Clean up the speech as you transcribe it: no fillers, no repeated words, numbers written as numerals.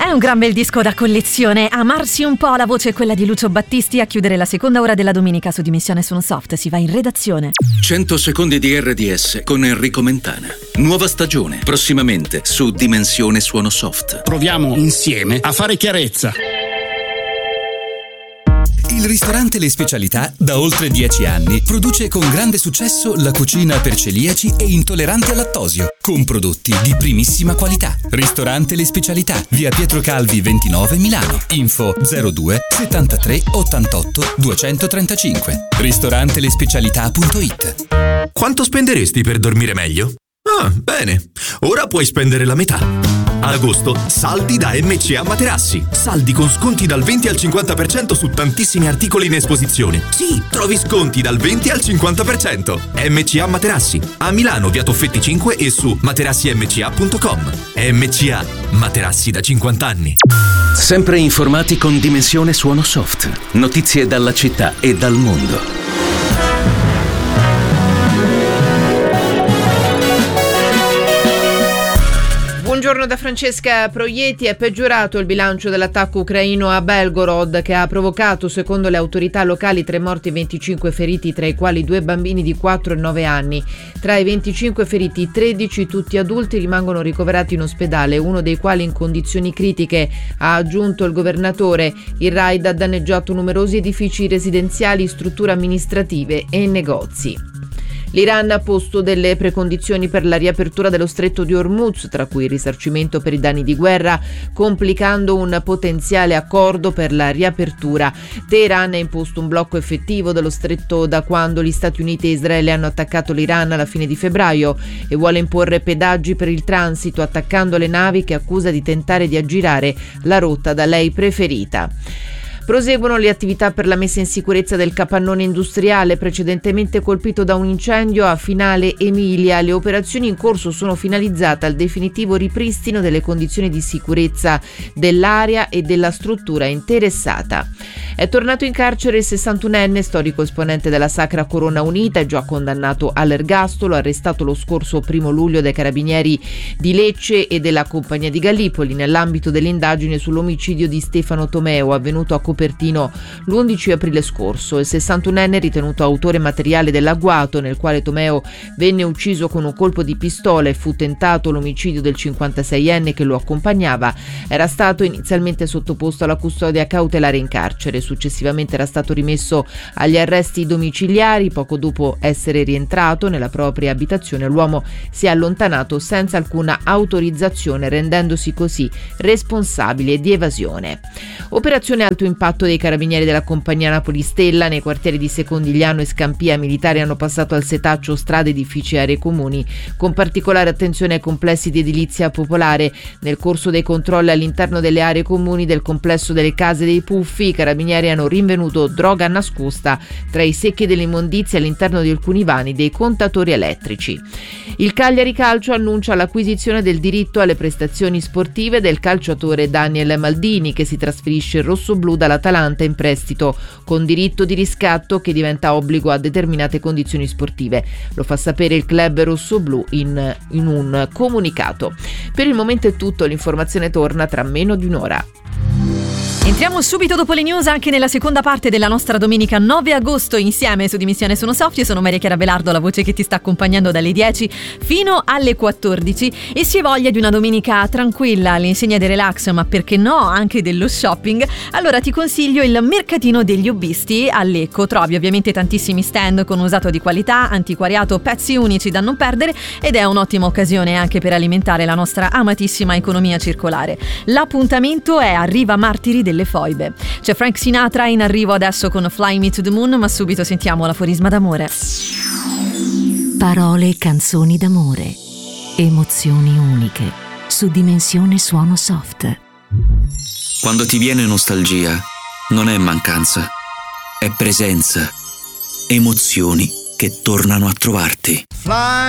È un gran bel disco da collezione. Amarsi un po', la voce è quella di Lucio Battisti. A chiudere la seconda ora della domenica su Dimensione Suono Soft si va in redazione. 100 secondi di RDS con Enrico Mentana. Nuova stagione, prossimamente su Dimensione Suono Soft. Proviamo insieme a fare chiarezza. Il ristorante Le Specialità, da oltre 10 anni, produce con grande successo la cucina per celiaci e intolleranti al lattosio, con prodotti di primissima qualità. Ristorante Le Specialità, via Pietro Calvi 29 Milano. Info 02 73 88 235. ristorantelespecialità.it. Quanto spenderesti per dormire meglio? Ah, bene. Ora puoi spendere la metà. Ad agosto, saldi da MCA Materassi. Saldi con sconti dal 20 al 50% su tantissimi articoli in esposizione. Sì, trovi sconti dal 20 al 50%. MCA Materassi. A Milano, via Toffetti 5 e su materassimca.com. MCA. Materassi da 50 anni. Sempre informati con Dimensione Suono Soft. Notizie dalla città e dal mondo. Buongiorno da Francesca Proietti. È peggiorato il bilancio dell'attacco ucraino a Belgorod, che ha provocato, secondo le autorità locali, 3 morti e 25 feriti, tra i quali 2 bambini di 4 e 9 anni. Tra i 25 feriti, 13, tutti adulti, rimangono ricoverati in ospedale, uno dei quali in condizioni critiche, ha aggiunto il governatore. Il raid ha danneggiato numerosi edifici residenziali, strutture amministrative e negozi. L'Iran ha posto delle precondizioni per la riapertura dello stretto di Hormuz, tra cui il risarcimento per i danni di guerra, complicando un potenziale accordo per la riapertura. Teheran ha imposto un blocco effettivo dello stretto da quando gli Stati Uniti e Israele hanno attaccato l'Iran alla fine di febbraio e vuole imporre pedaggi per il transito, attaccando le navi che accusa di tentare di aggirare la rotta da lei preferita. Proseguono le attività per la messa in sicurezza del capannone industriale precedentemente colpito da un incendio a Finale Emilia. Le operazioni in corso sono finalizzate al definitivo ripristino delle condizioni di sicurezza dell'area e della struttura interessata. È tornato in carcere il 61enne, storico esponente della Sacra Corona Unita, già condannato all'ergastolo, arrestato lo scorso 1 luglio dai carabinieri di Lecce e della Compagnia di Gallipoli nell'ambito dell'indagine sull'omicidio di Stefano Tomeo, avvenuto a Copertino l'11 aprile scorso. Il 61enne, ritenuto autore materiale dell'agguato nel quale Tomeo venne ucciso con un colpo di pistola e fu tentato l'omicidio del 56enne che lo accompagnava, era stato inizialmente sottoposto alla custodia cautelare in carcere. Successivamente era stato rimesso agli arresti domiciliari. Poco dopo essere rientrato nella propria abitazione, l'uomo si è allontanato senza alcuna autorizzazione, rendendosi così responsabile di evasione. Operazione alto impatto dei carabinieri della compagnia Napoli Stella nei quartieri di Secondigliano e Scampia. Militari hanno passato al setaccio strade, edifici e aree comuni, con particolare attenzione ai complessi di edilizia popolare. Nel corso dei controlli all'interno delle aree comuni del complesso delle Case dei Puffi, i carabinieri hanno rinvenuto droga nascosta tra i secchi dell'immondizia all'interno di alcuni vani dei contatori elettrici. Il Cagliari Calcio annuncia l'acquisizione del diritto alle prestazioni sportive del calciatore Daniel Maldini, che si trasferisce in rossoblù dall'Atalanta in prestito, con diritto di riscatto che diventa obbligo a determinate condizioni sportive. Lo fa sapere il club rossoblù in un comunicato. Per il momento è tutto, l'informazione torna tra meno di un'ora. Entriamo subito dopo le news anche nella seconda parte della nostra domenica 9 agosto insieme su Dimensione Suono Soft. Io sono Maria Chiara Belardo, la voce che ti sta accompagnando dalle 10 fino alle 14, e si è voglia di una domenica tranquilla all'insegna del relax, ma perché no anche dello shopping. Allora ti consiglio il mercatino degli hobbisti all'Ecco. Trovi ovviamente tantissimi stand con usato di qualità, antiquariato, pezzi unici da non perdere, ed è un'ottima occasione anche per alimentare la nostra amatissima economia circolare. L'appuntamento è a Riva Martiri delle Foibe. C'è Frank Sinatra in arrivo adesso con Fly Me to the Moon, ma subito sentiamo l'aforisma d'amore. Parole e canzoni d'amore, emozioni uniche su Dimensione Suono Soft. Quando ti viene nostalgia, non è mancanza, è presenza, emozioni che tornano a trovarti. Fly